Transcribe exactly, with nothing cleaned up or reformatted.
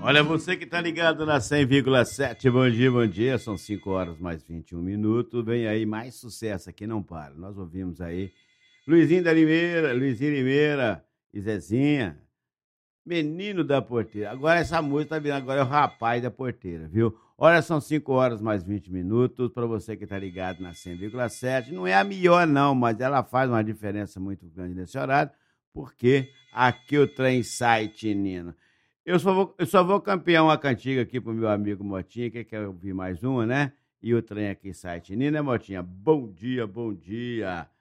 Olha, você que tá ligado na cem vírgula sete, bom dia, bom dia. São cinco horas mais vinte e um minutos. Vem aí mais sucesso aqui, não para. Nós ouvimos aí Luizinho da Limeira, Luizinho Limeira e Zezinha, Menino da Porteira. Agora essa música tá vindo, agora é o Rapaz da Porteira, viu? Olha, são cinco horas mais vinte minutos. Para você que tá ligado na cem vírgula sete, não é a melhor não, mas ela faz uma diferença muito grande nesse horário, porque aqui o trem sai, Tinino. Eu só vou, eu só vou campear uma cantiga aqui pro meu amigo Motinha, que quer ouvir mais uma, né? E o trem aqui sai, Tinino, né, Motinha? Bom dia, bom dia.